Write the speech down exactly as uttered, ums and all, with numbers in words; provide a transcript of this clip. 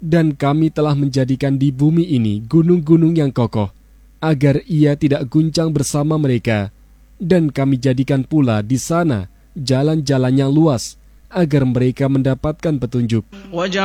Dan kami telah menjadikan di bumi ini gunung-gunung yang kokoh, agar ia tidak guncang bersama mereka. Dan kami jadikan pula di sana jalan-jalan yang luas, agar mereka mendapatkan petunjuk.